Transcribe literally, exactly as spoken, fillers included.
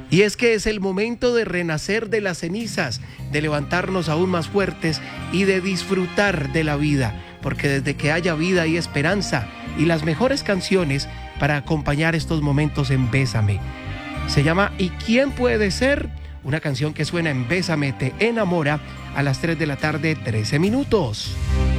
Y es que es el momento de renacer de las cenizas, de levantarnos aún más fuertes y de disfrutar de la vida, porque desde que haya vida hay esperanza y las mejores canciones para acompañar estos momentos en Bésame. Se llama ¿Y quién puede ser? Una canción que suena en Bésame te enamora a las tres de la tarde, trece minutos.